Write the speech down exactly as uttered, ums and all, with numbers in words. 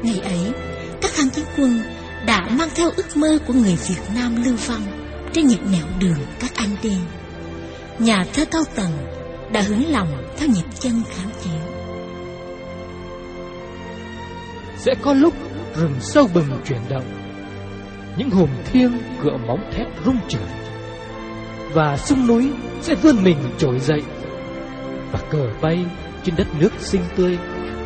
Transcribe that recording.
Ngày ấy, các kháng chiến quân đã mang theo ước mơ của người Việt Nam lưu vong trên những nẻo đường các anh đi. Nhà thơ Cao Tần đã hướng lòng theo nhịp chân kháng chiến. Sẽ có lúc rừng sâu bừng chuyển động, những hồn thiêng cựa móng thép rung trời, và sông núi sẽ vươn mình trỗi dậy, và cờ bay trên đất nước xinh tươi